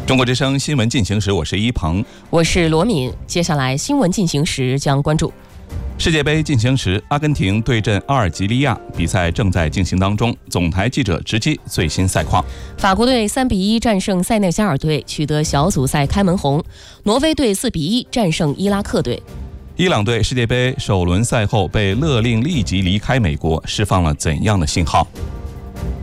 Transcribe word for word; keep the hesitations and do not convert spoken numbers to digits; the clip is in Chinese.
中国之声新闻进行时，我是一鹏， 我是罗敏。接下来新闻进行时将关注世界杯进行时，阿根廷对阵阿尔及利亚，比赛正在进行当中。总台记者直击最新赛况。 法国队三比一战胜塞内加尔队，取得小组赛开门红。挪威队四比一战胜伊拉克队。 伊朗队世界杯首轮赛后被勒令立即离开美国，释放了怎样的信号？